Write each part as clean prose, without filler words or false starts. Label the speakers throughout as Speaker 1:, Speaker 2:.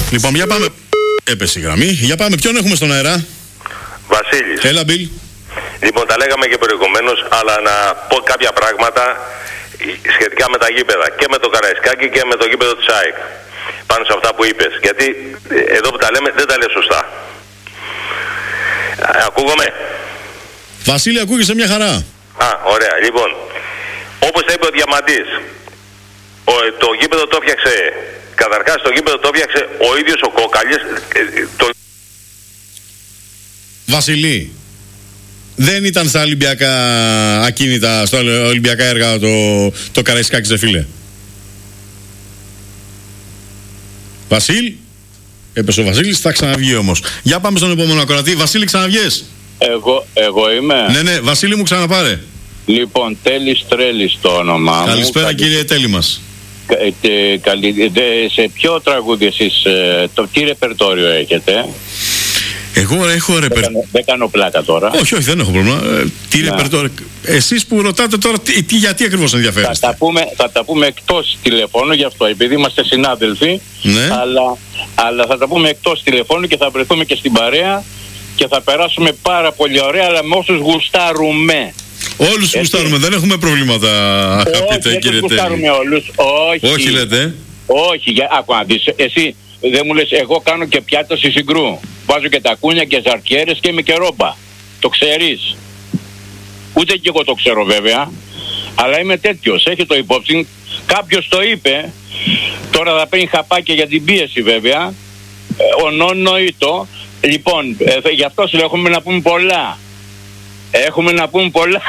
Speaker 1: Λοιπόν, για πάμε. Έπεσε η γραμμή. Για πάμε. Ποιον έχουμε στον αέρα?
Speaker 2: Βασίλης.
Speaker 1: Έλα, Μπιλ.
Speaker 2: Λοιπόν, τα λέγαμε και προηγουμένως, αλλά να πω κάποια πράγματα σχετικά με τα γήπεδα. Και με το Καραϊσκάκι και με το γήπεδο της ΑΕΚ. Πάνω σε αυτά που είπες. Γιατί εδώ που τα λέμε δεν τα λες σωστά. Ακούγομαι?
Speaker 1: Βασίλη, ακούγεσαι μια χαρά.
Speaker 2: Ωραία. Λοιπόν, όπως τα είπε ο Διαμαντής, το γήπεδο το έφτιαξε. Καταρχάς το γήπεδο το έφτιαξε ο ίδιος ο Κόκαλης.
Speaker 1: Βασιλή, δεν ήταν στα Ολυμπιακά ακίνητα, στα Ολυμπιακά έργα το Καραϊσκάκι, σε φίλε? Βασίλη, έπεσε ο Βασίλης, θα ξαναβγεί όμως. Για πάμε στον επόμενο ακροατή. Βασίλη, ξαναβγες?
Speaker 3: Εγώ είμαι.
Speaker 1: Ναι, Βασίλη μου, ξαναπάρε.
Speaker 3: Λοιπόν, Τέλης Τρέλης το όνομά μου.
Speaker 1: Καλησπέρα κύριε Τέλη μας.
Speaker 3: Σε ποιο τραγούδι εσείς, τι ρεπερτόριο έχετε?
Speaker 1: Εγώ έχω ρεπερτόριο.
Speaker 3: Δεν κάνω πλάκα τώρα.
Speaker 1: Όχι, δεν έχω πρόβλημα. Τι ρεπερτόριο? Εσείς που ρωτάτε τώρα, γιατί ακριβώς ενδιαφέρεστε?
Speaker 3: Θα τα πούμε εκτός τηλεφώνου, γι' αυτό, επειδή είμαστε συνάδελφοι.
Speaker 1: Ναι.
Speaker 3: Αλλά θα τα πούμε εκτός τηλεφώνου και θα βρεθούμε και στην παρέα και θα περάσουμε πάρα πολύ ωραία, αλλά με όσους γουστάρουμε.
Speaker 1: Όλους γουστάρουμε, δεν έχουμε προβλήματα, αγαπητέ κύριε Τέλη.
Speaker 3: Όχι, δεν γουστάρουμε όλους.
Speaker 1: Όχι λέτε?
Speaker 3: Όχι, άκου να δεις, εσύ δεν μου λες, εγώ κάνω και πιάτα στη Συγκρού. Βάζω και τα κούνια και ζαρτιέρες και είμαι και ρόμπα. Το ξέρεις? Ούτε κι εγώ το ξέρω βέβαια, αλλά είμαι τέτοιος, έχει το υπόψη. Κάποιος το είπε, τώρα θα παίρνει χαπάκια για την πίεση βέβαια, νοήτο. Λοιπόν, γι' αυτό σου λέω, έχουμε να πούμε πολλά. Έχουμε να πούμε πολλά.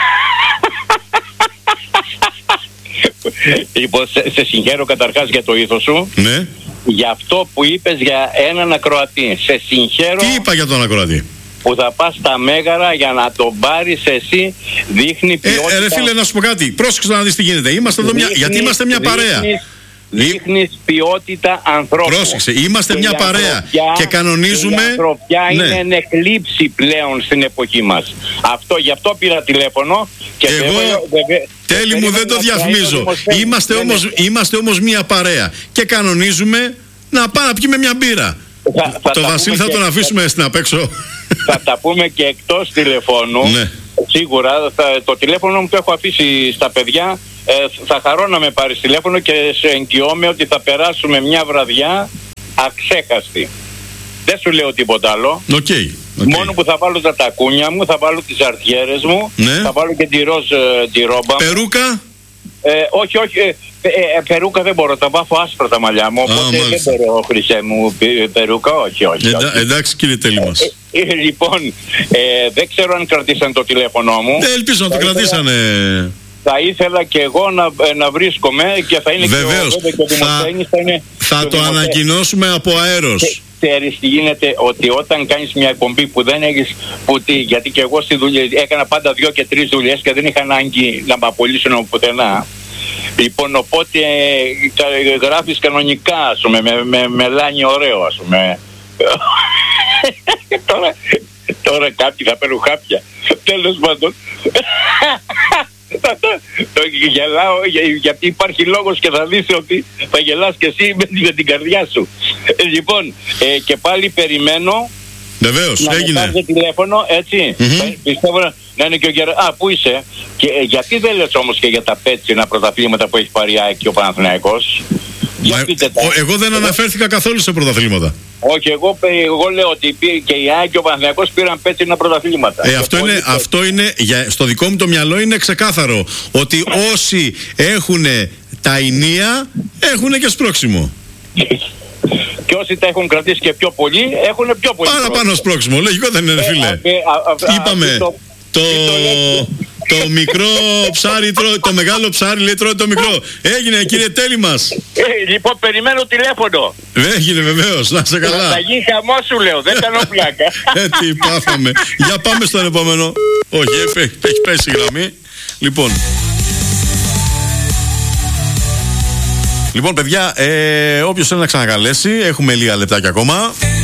Speaker 3: Λοιπόν, σε συγχαίρω καταρχάς για το ήθος σου.
Speaker 1: Ναι.
Speaker 3: Για αυτό που είπες για έναν ακροατή. Σε συγχαίρω.
Speaker 1: Τι είπα για τον ακροατή?
Speaker 3: Που θα πας στα Μέγαρα για να τον πάρεις εσύ. Δείχνει ποιότητα.
Speaker 1: Ρε φίλε, να σου πω κάτι. Πρόσεξε να δεις τι γίνεται. Είμαστε εδώ γιατί είμαστε μια παρέα.
Speaker 3: Δείχνεις ποιότητα ανθρώπου.
Speaker 1: Πρόσεξε, είμαστε μια παρέα και κανονίζουμε.
Speaker 3: Η ανθρωπιά είναι εν εκλείψη πλέον στην εποχή μας. Γι' αυτό πήρα τηλέφωνο. Και
Speaker 1: εγώ, Τέλη μου, δεν το διαφημίζω. Είμαστε όμως μια παρέα και κανονίζουμε να πάμε να πιούμε μια μπύρα. Το Βασίλη θα τον αφήσουμε στην απέξω.
Speaker 3: Θα τα πούμε και εκτός τηλεφώνου.
Speaker 1: Ναι.
Speaker 3: Σίγουρα το τηλέφωνο μου το έχω αφήσει στα παιδιά. Θα χαρώ να με πάρεις τηλέφωνο και σε εγγυώμαι ότι θα περάσουμε μια βραδιά αξέχαστη. Δεν σου λέω τίποτα άλλο.
Speaker 1: Okay.
Speaker 3: Μόνο που θα βάλω τα τακούνια μου, θα βάλω τις αρτιέρες μου,
Speaker 1: ναι.
Speaker 3: Θα βάλω και τη ροζ τη ρόμπα.
Speaker 1: Περούκα?
Speaker 3: Όχι, περούκα δεν μπορώ, τα βάφω άσπρα τα μαλλιά μου, οπότε δεν μπορώ, χρυσέ μου, περούκα, όχι.
Speaker 1: Εντάξει κύριε Τέλη μας.
Speaker 3: Λοιπόν, δεν ξέρω αν κρατήσαν το τηλέφωνο μου.
Speaker 1: Ελπίζω να το κρατήσανε.
Speaker 3: Θα ήθελα και εγώ να βρίσκομαι και θα είναι.
Speaker 1: Βεβαίως. Θα το ανακοινώσουμε από αέρος.
Speaker 3: Ξέρεις τι γίνεται, ότι όταν κάνεις μια εκπομπή που δεν έχεις γιατί και εγώ στη δουλειά έκανα πάντα 2 και 3 δουλειές και δεν είχα ανάγκη να με απολύσουν από πουθενά. Λοιπόν, οπότε γράφεις κανονικά, ας πούμε, με μελάνι ωραίο, ας πούμε. Τώρα κάποιοι θα παίρνουν χάπια. Τέλος πάντων. Το γελάω γιατί υπάρχει λόγος και θα δεις ότι θα γελάς και εσύ με την καρδιά σου. Λοιπόν, και πάλι περιμένω.
Speaker 1: Βεβαίως, έγινε.
Speaker 3: Να πάρει τηλέφωνο, έτσι. Πιστεύω να είναι και ο Γερά. Πού είσαι? Και γιατί δεν λες όμως και για τα πέτσινα πρωταθλήματα που έχει πάρει και ο Παναθηναϊκός?
Speaker 1: Εγώ δεν αναφέρθηκα καθόλου σε πρωταθλήματα.
Speaker 3: Όχι, εγώ λέω ότι και η ΑΕΚ και ο Παναθηναϊκός πήραν πέτσινα πρωταθλήματα.
Speaker 1: Αυτό είναι στο δικό μου το μυαλό είναι ξεκάθαρο. Ότι όσοι έχουν τα ηνία έχουν και σπρώξιμο.
Speaker 3: Και όσοι τα έχουν κρατήσει και πιο πολύ έχουν πιο πολύ.
Speaker 1: Παραπάνω σπρώξιμο. Λογικό δεν είναι, φίλε? Είπαμε το μικρό ψάρι τρώει, το μεγάλο ψάρι λέει τρώει το μικρό. Έγινε κύριε Τέλη μας.
Speaker 3: Λοιπόν, περιμένω τηλέφωνο.
Speaker 1: Έγινε βεβαίως, να σε καλά.
Speaker 3: Θα γίνει χαμό σου λέω, δεν κάνω πλάκα.
Speaker 1: Τι πάθαμε. Για πάμε στον επόμενο. Όχι, έχει πέσει η γραμμή. Λοιπόν παιδιά, όποιος θέλει να ξανακαλέσει, έχουμε λίγα λεπτάκια ακόμα.